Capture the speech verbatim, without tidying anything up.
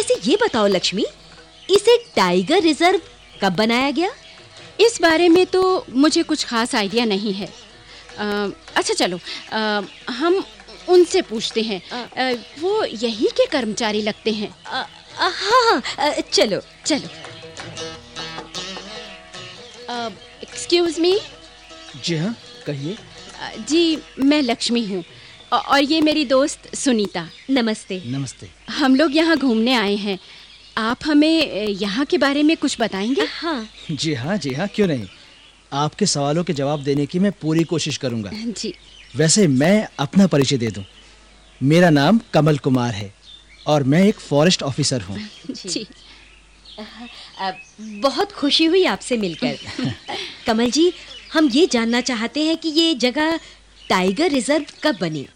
वैसे ये बताओ लक्ष्मी, इसे टाइगर रिजर्व कब बनाया गया? इस बारे में तो मुझे कुछ खास आइडिया नहीं है। आ, अच्छा चलो, आ, हम उनसे पूछते हैं। आ, वो यही के कर्मचारी लगते हैं। आ, आ, हाँ हाँ, चलो चलो। Excuse me. जी हाँ, कहिए। जी, मैं लक्ष्मी हूँ और ये मेरी दोस्त सुनीता। नमस्ते। नमस्ते। हम लोग यहाँ घूमने आए हैं। आप हमें यहाँ के बारे में कुछ बताएंगे? हाँ जी हाँ जी हाँ, क्यों नहीं। आपके सवालों के जवाब देने की मैं पूरी कोशिश करूँगा। जी। वैसे मैं अपना परिचय दे दूँ। मेरा नाम कमल कुमार है और मैं एक फॉरेस्ट ऑफिसर हूँ। जी। बहुत खुशी हुई आपसे मिलकर। कमल जी, हम ये जानना चाहते हैं कि ये जगह टाइगर रिजर्व कब बनी?